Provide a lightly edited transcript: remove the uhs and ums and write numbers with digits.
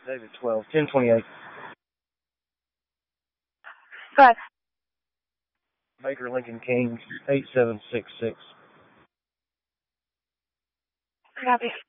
David 12, 1028. Go ahead. Baker Lincoln King, 8766. Copy.